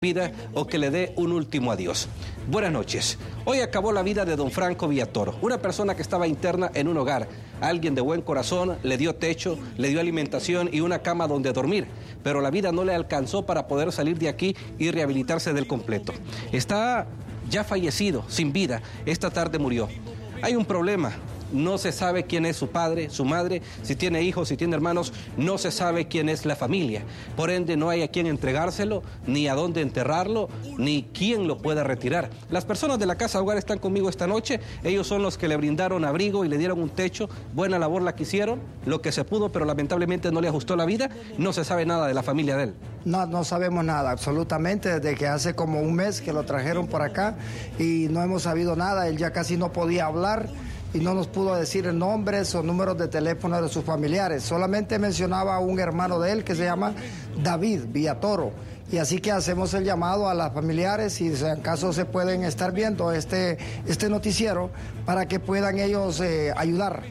vida o que le dé un último adiós. Buenas noches. Hoy acabó la vida de don Franco Villatoro, una persona que estaba interna en un hogar. Alguien de buen corazón le dio techo, le dio alimentación y una cama donde dormir, pero la vida no le alcanzó para poder salir de aquí y rehabilitarse del completo. Está ya fallecido, sin vida. Esta tarde murió. Hay un problema. No se sabe quién es su padre, su madre, si tiene hijos, si tiene hermanos, no se sabe quién es la familia. Por ende, no hay a quién entregárselo, ni a dónde enterrarlo, ni quién lo pueda retirar. Las personas de la Casa Hogar están conmigo esta noche. Ellos son los que le brindaron abrigo y le dieron un techo. Buena labor la que hicieron, lo que se pudo, pero lamentablemente no le ajustó la vida. No se sabe nada de la familia de él. No sabemos nada, absolutamente, desde que hace como un mes que lo trajeron por acá y no hemos sabido nada. Él ya casi no podía hablar y no nos pudo decir nombres o números de teléfono de sus familiares. Solamente mencionaba a un hermano de él que se llama David Villatoro. Y así que hacemos el llamado a las familiares, y si en caso se pueden estar viendo este noticiero, para que puedan ellos ayudar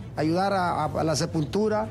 a la sepultura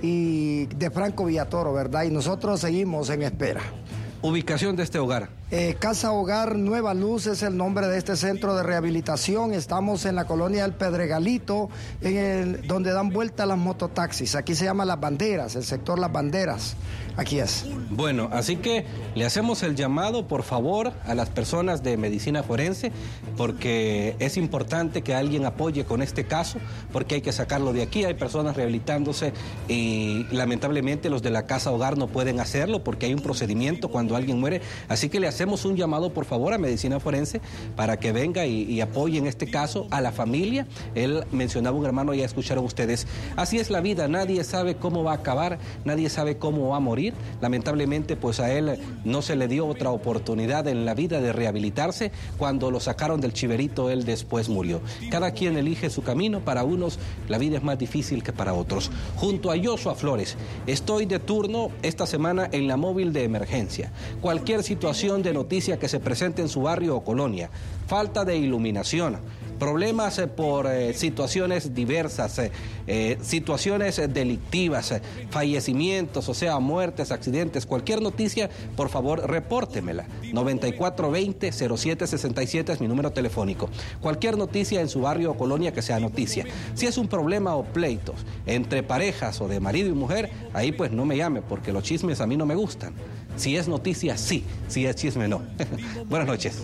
y de Franco Villatoro, ¿verdad? Y nosotros seguimos en espera. Ubicación de este hogar. Casa Hogar Nueva Luz es el nombre de este centro de rehabilitación. Estamos en la colonia El Pedregalito, donde dan vuelta las mototaxis. Aquí se llama Las Banderas, el sector Las Banderas. Aquí es. Bueno, así que le hacemos el llamado, por favor, a las personas de medicina forense, porque es importante que alguien apoye con este caso, porque hay que sacarlo de aquí. Hay personas rehabilitándose y lamentablemente los de la Casa Hogar no pueden hacerlo porque hay un procedimiento cuando alguien muere. Así que le hacemos un llamado, por favor, a medicina forense para que venga y apoye en este caso a la familia. Él mencionaba un hermano, ya escucharon ustedes. Así es la vida, nadie sabe cómo va a acabar, nadie sabe cómo va a morir. Lamentablemente, pues a él no se le dio otra oportunidad en la vida de rehabilitarse. Cuando lo sacaron del chiverito, él después murió. Cada quien elige su camino. Para unos la vida es más difícil que para otros. Junto a Joshua Flores, estoy de turno esta semana en la móvil de emergencia. Cualquier situación de noticia que se presente en su barrio o colonia, falta de iluminación, problemas por situaciones diversas, situaciones delictivas, fallecimientos, o sea, muertes, accidentes, cualquier noticia, por favor, repórtemela. 9420-0767 es mi número telefónico. Cualquier noticia en su barrio o colonia que sea noticia. Si es un problema o pleitos entre parejas o de marido y mujer, ahí pues no me llame, porque los chismes a mí no me gustan. Si es noticia, sí. Si es chisme, no. Buenas noches.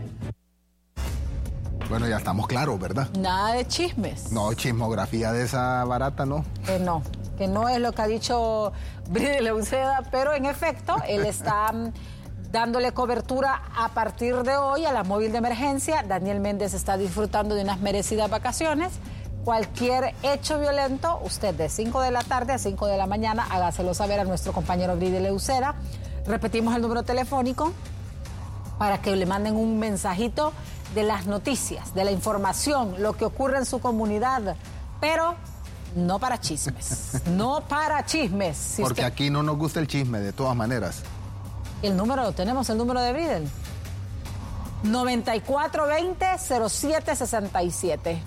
Bueno, ya estamos claros, ¿verdad? Nada de chismes. No, chismografía de esa barata, ¿no? Que no es lo que ha dicho Bride Leuceda, pero en efecto, él está dándole cobertura a partir de hoy a la móvil de emergencia. Daniel Méndez está disfrutando de unas merecidas vacaciones. Cualquier hecho violento, usted de 5 de la tarde a 5 de la mañana, hágaselo saber a nuestro compañero Bride Leuceda. Repetimos el número telefónico para que le manden un mensajito de las noticias, de la información, lo que ocurre en su comunidad, pero no para chismes, no para chismes. Si porque aquí no nos gusta el chisme, de todas maneras. El número lo tenemos, el número de Bridel. 9420-0767.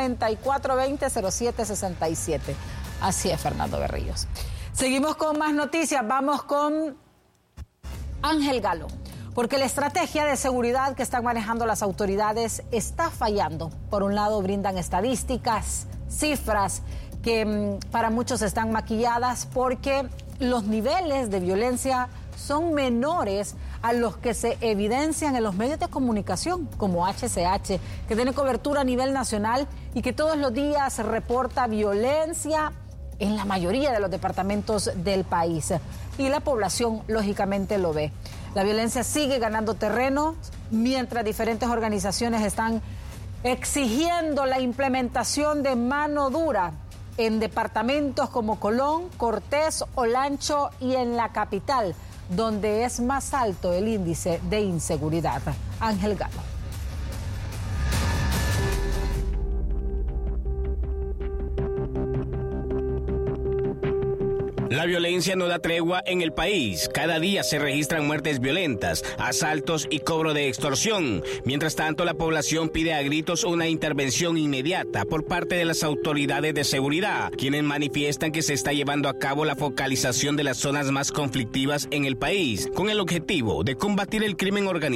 9420-0767. Así es, Fernando Berríos. Seguimos con más noticias, vamos con Ángel Galo. Porque la estrategia de seguridad que están manejando las autoridades está fallando. Por un lado, brindan estadísticas, cifras que para muchos están maquilladas porque los niveles de violencia son menores a los que se evidencian en los medios de comunicación, como HCH, que tiene cobertura a nivel nacional y que todos los días reporta violencia en la mayoría de los departamentos del país. Y la población, lógicamente, lo ve. La violencia sigue ganando terreno mientras diferentes organizaciones están exigiendo la implementación de mano dura en departamentos como Colón, Cortés, Olancho y en la capital, donde es más alto el índice de inseguridad. Ángel Galo. La violencia no da tregua en el país. Cada día se registran muertes violentas, asaltos y cobro de extorsión. Mientras tanto, la población pide a gritos una intervención inmediata por parte de las autoridades de seguridad, quienes manifiestan que se está llevando a cabo la focalización de las zonas más conflictivas en el país, con el objetivo de combatir el crimen organizado